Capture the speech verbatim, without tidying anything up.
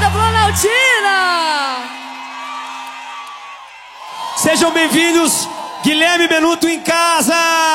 Baixada Planaltina! Sejam bem-vindos, Guilherme Benuto em casa!